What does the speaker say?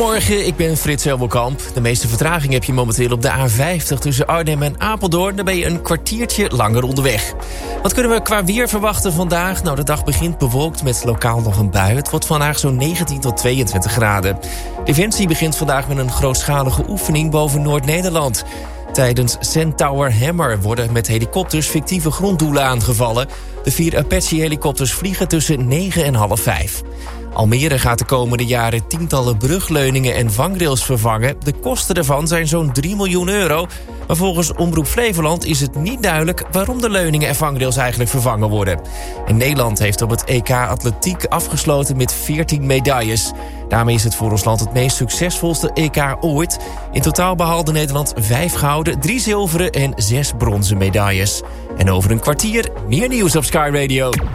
Goedemorgen, ik ben Frits Helmelkamp. De meeste vertraging heb je momenteel op de A50 tussen Arnhem en Apeldoorn. Dan ben je een kwartiertje langer onderweg. Wat kunnen we qua weer verwachten vandaag? Nou, de dag begint bewolkt met lokaal nog een bui. Het wordt vandaag zo'n 19 tot 22 graden. Defensie begint vandaag met een grootschalige oefening boven Noord-Nederland. Tijdens Centaur Hammer worden met helikopters fictieve gronddoelen aangevallen. De 4 Apache-helikopters vliegen tussen 9 en half 5. Almere gaat de komende jaren tientallen brugleuningen en vangrails vervangen. De kosten daarvan zijn zo'n 3 miljoen euro. Maar volgens Omroep Flevoland is het niet duidelijk waarom de leuningen en vangrails eigenlijk vervangen worden. En Nederland heeft op het EK Atletiek afgesloten met 14 medailles. Daarmee is het voor ons land het meest succesvolste EK ooit. In totaal behaalde Nederland 5 gouden, 3 zilveren en 6 bronzen medailles. En over een kwartier meer nieuws op Sky Radio.